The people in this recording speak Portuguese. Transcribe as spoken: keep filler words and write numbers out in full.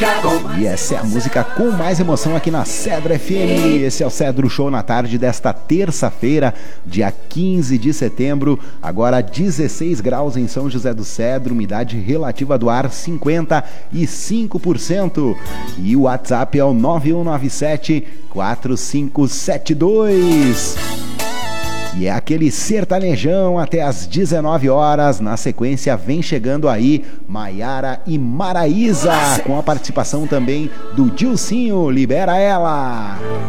E essa é a música com mais emoção aqui na Cedro F M. Esse é o Cedro Show na tarde desta terça-feira, dia quinze de setembro. Agora dezesseis graus em São José do Cedro, umidade relativa do ar cinquenta e cinco por cento. E o WhatsApp é o nove um nove sete, quatro cinco sete dois. E é aquele sertanejão até às dezenove horas. Na sequência vem chegando aí Maiara e Maraísa, com a participação também do Dilcinho. Libera ela!